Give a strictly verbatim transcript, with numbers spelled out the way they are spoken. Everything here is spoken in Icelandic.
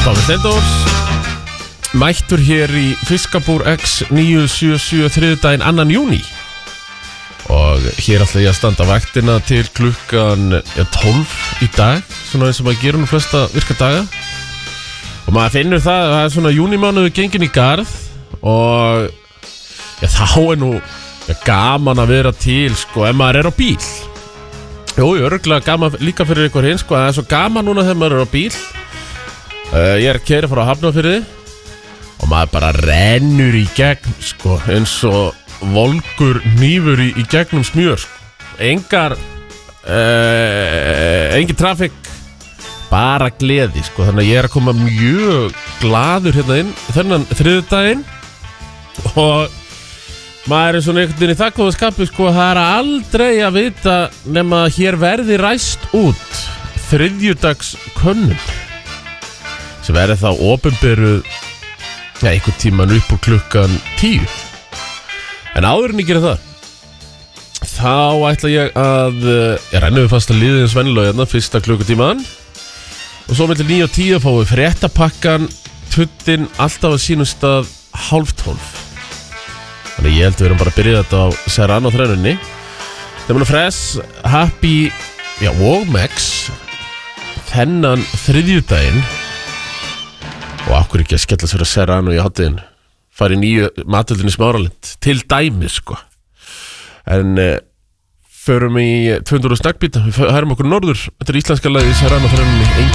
Tómi Steindórs mættur hér í Fiskabúr X níu sjö sjö þriðjudaginn annan júní og hér ætla ég að standa vaktina til klukkan tólf í dag, svona eins og maður gerir nú flesta virka daga og maður finnur það að það er svona júnímánuður gengin í garð og já, þá er nú já, gaman að vera til sko ef maður er á bíl. Jú, örgulega gaman líka fyrir ykkur hinn sko, það er svo gaman núna þegar maður er á bíl. uh, Ég er að keyra frá Hafnarfirði og maður bara rennur í gegn sko, eins og volgur hnífur í, í gegnum smjör sko. Engar uh, engin trafík, bara gleði sko. Þannig að ég er að koma mjög glaður hérna inn þennan þriðjudaginn og maður er svona einhvern veginn í þakkláðaskapi sko, það er aldrei að vita nema að hér verði ræst út þriðjudags könnun sem verði þá opinberuð ja, einhvern tíman upp úr klukkan tíu. En áður en ég gera það þá ætla ég að ég renni við fast að liðið eins vennilega hérna fyrsta klukkutíman og svo milli níu og tíu fáum við fréttapakkan tuttinn alltaf að sínum stað hálf tólf. Þannig ég held að við erum bara að byrja þetta á Serrano þrennunni. Þegar maður Fress, Happy já, og Max þennan þriðjudaginn og akkur ekki að skella sér að Serrano í háttegin fara í nýju matöldinni Smáralind til dæmi sko. En uh, förum í tvö hundruð snakkbíta, við hærum okkur norður. Þetta er íslenska lagið Serrano þrennunni.